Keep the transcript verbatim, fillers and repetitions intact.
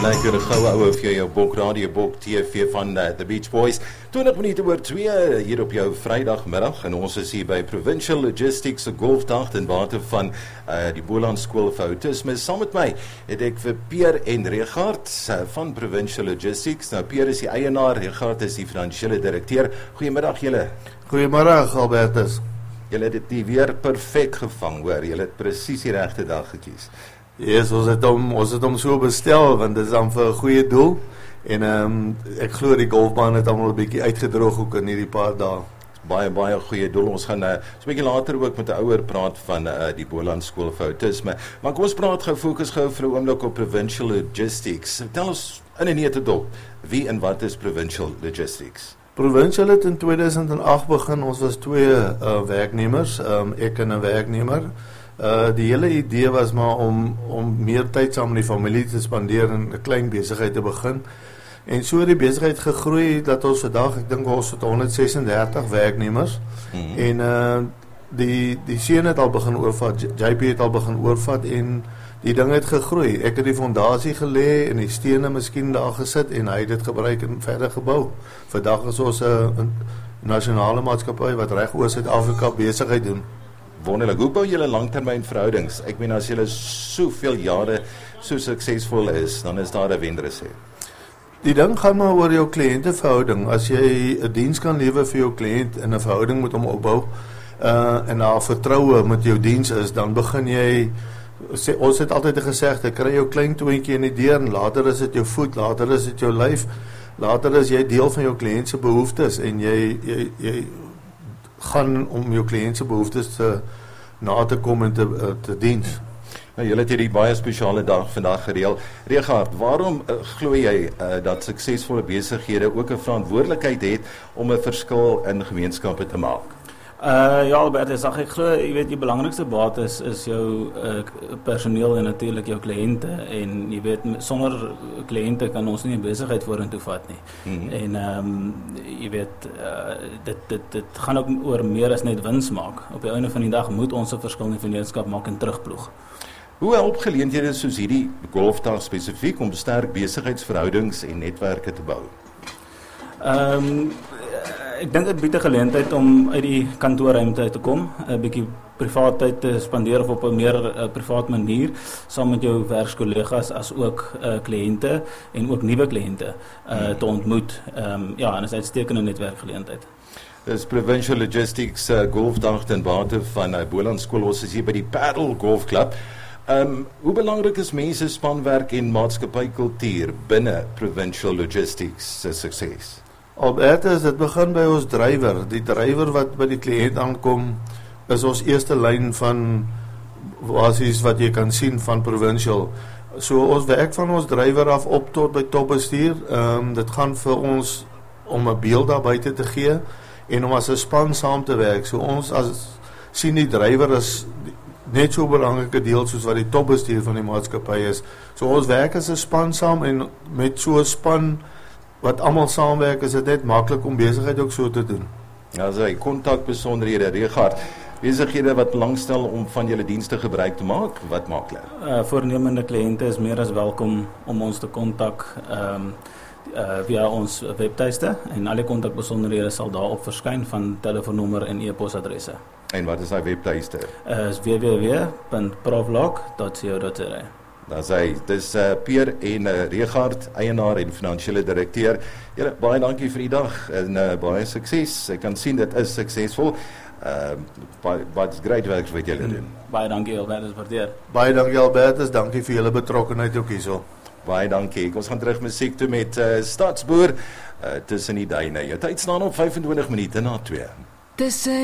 Lekker goue ouwe vir jou Bok Radio, Bok T V van uh, The Beach Boys. twintig minute oor twee hier op jou Vrydagmiddag en ons is hier by Provincial Logistics Golfdag ten bate van uh, die Boland Skool vir Autisme. Saam met my het ek vir Pierre en Regard uh, van Provincial Logistics. Nou Pierre is die eienaar, Regard is die finansiële direkteur. Goeiemiddag julle. Goeiemiddag Albertus. Julle het dit weer perfek gevang, hoor. Julle het presies die regte dag gekies. Yes, ons het hom, ons het hom so bestel, want dit is dan vir 'n goeie doel. En um, ek glo die golfbaan het allemaal 'n bietjie uitgedroog ook in hierdie paar dae. Baie, baie goeie doel. Ons gaan uh, so 'n bietjie later ook met 'n ouer praat van uh, die Boland Skool vir Autisme. Maar kom ons praat gou, fokus gou vir 'n oomblik op Provincial Logistics. Tel ons in 'n neutedop, wie en wat is Provincial Logistics? Provincial het in tweeduisend agt begin, ons was twee uh, werknemers, um, ek en 'n werknemer. Uh, die hele idee was maar om, om meer tyd saam met die familie te spandeer en 'n klein besigheid te begin. En so het die besigheid gegroei dat ons vandag, ek dink ons het honderdsesendertig werknemers. Mm-hmm. En uh, die, die seun het al begin oorvat, J P het al begin oorvat en die ding het gegroei. Ek het die fondasie gelê en die stene miskien daar gesit en hy het dit gebruik en verder gebou. Vandag is ons 'n uh, nasionale maatskappy wat reg oor Suid-Afrika besigheid doen. Wonderlik, hoe bou julle langtermyn verhoudings? Ek meen as julle soveel jare so suksesvol is, dan is daar 'n wenresep. Die ding gaan maar oor jou kliënteverhouding. As jy 'n diens kan lewer vir jou kliënt en 'n verhouding met hom opbou, uh, en daar vertroue met jou diens is, dan begin jy, sê, ons het altyd gesê, jy kry jou klein toontjie in die deur en later is dit jou voet, later is dit jou lyf, later is jy deel van jou kliënt se behoeftes en jy, jy, jy gaan om jou kliënt se behoeftes te na te kom en te, te dien. Nou, julle het hierdie baie spesiale dag vandag gereël. Regard, waarom uh, glo jy uh, dat suksesvolle besighede ook 'n verantwoordelikheid het om 'n verskil in gemeenskappe te maak? Uh, ja, Albertus, ek glo, jy weet, die belangrikste bate is, is jou uh, personeel en natuurlik jou kliënte. En jy weet, sonder kliënte kan ons nie 'n besigheid vorentoe vat nie. Mm-hmm. En um, jy weet, uh, dit, dit, dit gaan ook oor meer as net wins maak. Op die einde van die dag moet ons 'n verskil in die gemeenskap maak en terugploeg. Hoe help geleenthede soos hierdie golfdag spesifiek om sterk besigheidsverhoudings en netwerke te bou? Ehm um, Ek dink dit bied 'n geleentheid om uit die kantoorruimte uit te kom, 'n bietjie privaat tyd te spandeer of op 'n meer uh, privaat manier saam met jou werkskollegas as ook uh, kliënte en ook nuwe kliënte uh, hmm. te ontmoet. Ehm um, ja, en 'n uitstekende netwerkgeleentheid. Dis Provincial Logistics uh, Golfdag ten bate van uh, Boland Skool. Ons is hier by die Paddle Golf Club. Um, hoe belangrik is mense spanwerk en maatskappykultuur binne Provincial Logistics se sukses? Albertus, dit begin by ons drywer. Die drywer wat by die kliënt aankom, is ons eerste lyn van basies wat jy kan sien van Provincial. So ons werk van ons drywer af op tot by topbestuur. Um, dit gaan vir ons om 'n beeld daar buite te gee en om as 'n span saam te werk. So ons as sien die drywer as net so 'n belangrike deel soos wat die topbestuur van die maatskappy is. So ons werk as 'n span saam en met so 'n span wat almal saamwerk, is dit net maklik om besigheid ook so te doen. Ja, so, kontakbesonderhede, Regard, besighede wat belangstel om van julle dienste gebruik te maak, wat maak hulle? Uh, voornemende kliënte is meer as welkom om ons te kontak um, uh, via ons webtuiste en alle kontakbesonderhede sal daarop verskyn van telefoonnommer en e-posadresse. En wat is daai webtuiste? Uh, is w w w punt provlog punt co punt za. Daar sê, dis uh, Pierre en uh, Regard, eienaar en finansiële direkteur. Julle, baie dankie vir die dag en uh, baie sukses. Ek kan sien dit is suksesvol. Uh, wat great werk wat julle doen. Baie dankie Albertus, waardeer. Baie dankie Albertus, dankie vir julle betrokkenheid ook hierso. Baie dankie. Ons gaan terug musiek toe met uh, Stadsboer uh, tussen die duine. Jou tyd staan op vyfentwintig minute na twee. Tussen